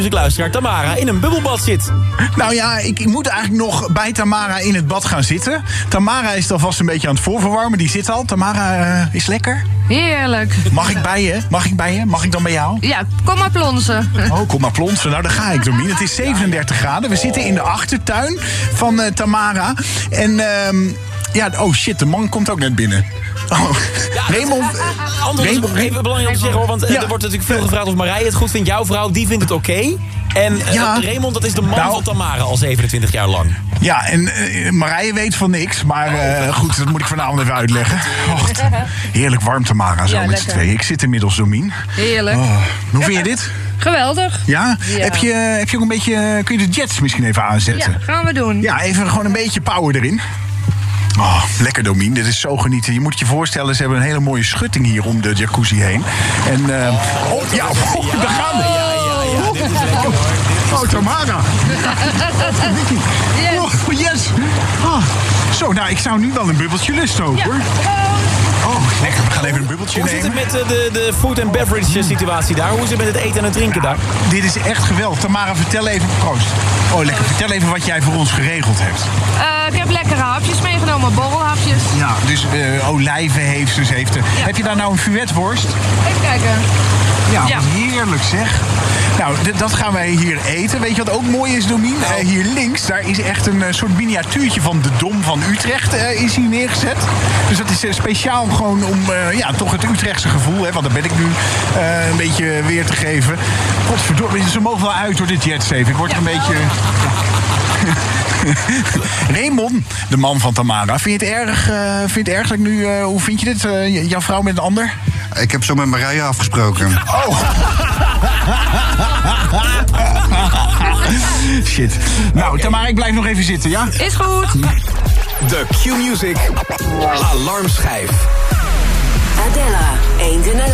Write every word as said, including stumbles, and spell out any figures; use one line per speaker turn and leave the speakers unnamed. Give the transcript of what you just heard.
Luisteraar Tamara in een bubbelbad zit.
Nou ja, ik, ik moet eigenlijk nog bij Tamara in het bad gaan zitten. Tamara is alvast een beetje aan het voorverwarmen. Die zit al. Tamara, uh, is lekker?
Heerlijk.
Mag ik bij je? Mag ik bij je? Mag ik dan bij jou?
Ja, kom maar plonsen.
Oh, kom maar plonsen. Nou, daar ga ik, Domien. Het is zevenendertig graden. We zitten in de achtertuin van uh, Tamara. En, uh, ja, oh shit, de man komt ook net binnen. Oh,
ja,
Raymond.
Anders is het even belangrijk om te zeggen, hoor, want ja. er wordt natuurlijk veel gevraagd of Marije het goed vindt. Jouw vrouw, die vindt het oké. Okay. En uh, ja. Raymond, dat is de man nou, van Tamara al zevenentwintig jaar lang.
Ja, en uh, Marije weet van niks. Maar uh, goed, dat moet ik vanavond even uitleggen. Oh, heerlijk warm, Tamara, zo ja, met z'n tweeën. Ik zit inmiddels, Domien.
Heerlijk.
Oh, hoe vind je dit?
Geweldig.
Ja? ja. Heb, je, heb je ook een beetje... Kun je de jets misschien even aanzetten?
Ja, gaan we doen.
Ja, even gewoon een beetje power erin. Oh, lekker, Domien. Dit is zo genieten. Je moet je voorstellen, ze hebben een hele mooie schutting hier om de jacuzzi heen. En, uh, oh, ja, oh, daar gaan we.
Ja, ja, ja, dit is lekker, hoor.
Oh, Tamara.
Yes.
Oh, yes. Oh. Zo, nou, ik zou nu wel een bubbeltje lusten ook, hoor. Oh, lekker. We gaan even een bubbeltje
Hoe
nemen.
Hoe zit het met de, de food and beverage situatie daar? Hoe is het met het eten en het drinken daar?
Dit is echt geweldig. Tamara, vertel even... Proost. Oh, lekker. Vertel even wat jij voor ons geregeld hebt.
Uh, ik heb lekkere hapjes meegenomen, borrelhapjes.
Ja, dus uh, olijven heeft ze. Heeft er. Ja. Heb je daar nou een fuetworst?
Even kijken.
Ja, ja. Heerlijk zeg. Nou, d- dat gaan wij hier eten. Weet je wat ook mooi is, Domien? Uh, hier links, daar is echt een uh, soort miniatuurtje van de Dom van Utrecht uh, is hier neergezet. Dus dat is uh, speciaal gewoon om uh, ja, toch het Utrechtse gevoel, hè, want daar ben ik nu uh, een beetje weer te geven. Godverdomme, ze mogen wel uit door de jets even. Ik word er een beetje... Raymond, de man van Tamara, vind je het erg, uh, vind je het erg dat ik nu, uh, hoe vind je dit? Uh, jouw vrouw met een ander?
Ik heb zo met Marije afgesproken.
Oh. Shit. Nou, Tamara, ik blijf nog even zitten, ja?
Is goed.
De Q-Music Alarmschijf.
Adela, eens in